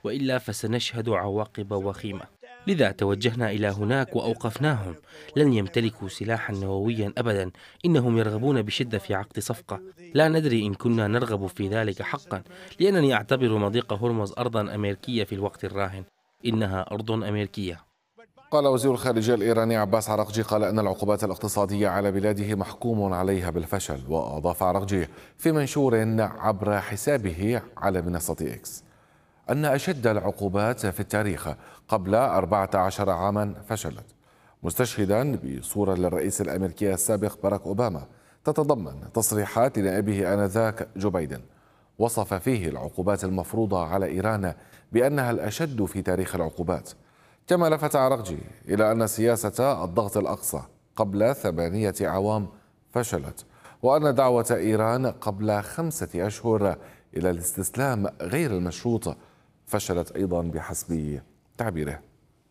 وإلا فسنشهد عواقب وخيمة. لذا توجهنا إلى هناك وأوقفناهم. لن يمتلكوا سلاحا نوويا أبدا. إنهم يرغبون بشدة في عقد صفقة. لا ندري إن كنا نرغب في ذلك حقا، لأنني أعتبر مضيق هرمز أرضا أمريكية في الوقت الراهن. إنها أرض أمريكية. قال وزير الخارجية الإيراني عباس عراقجي قال أن العقوبات الاقتصادية على بلاده محكوم عليها بالفشل. وأضاف عراقجي في منشور عبر حسابه على منصة إكس أن أشد العقوبات في التاريخ قبل 14 عاما فشلت، مستشهدا بصورة للرئيس الأمريكي السابق باراك أوباما تتضمن تصريحات لنائبه آنذاك جو بايدن وصف فيه العقوبات المفروضة على إيران بأنها الأشد في تاريخ العقوبات. كما لفت عراقجي إلى أن سياسة الضغط الأقصى قبل 8 أعوام فشلت، وأن دعوة إيران قبل 5 أشهر إلى الاستسلام غير المشروط فشلت أيضا بحسب تعبيره.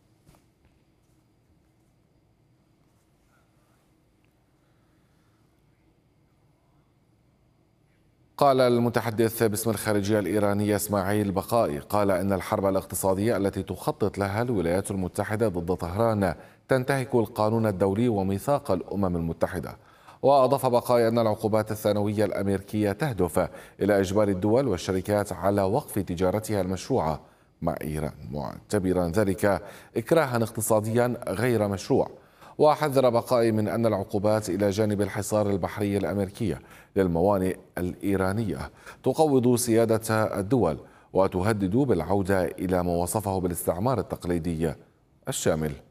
قال المتحدث باسم الخارجية الإيرانية إسماعيل بقائي قال إن الحرب الاقتصادية التي تخطط لها الولايات المتحدة ضد طهران تنتهك القانون الدولي وميثاق الأمم المتحدة. وأضاف بقائي أن العقوبات الثانوية الأمريكية تهدف إلى إجبار الدول والشركات على وقف تجارتها المشروعة مع إيران، معتبرا ذلك إكراها اقتصاديا غير مشروع. وحذر بقائي من أن العقوبات إلى جانب الحصار البحري الأمريكي للموانئ الإيرانية تقوض سيادة الدول وتهدد بالعودة إلى ما وصفه بالاستعمار التقليدي الشامل.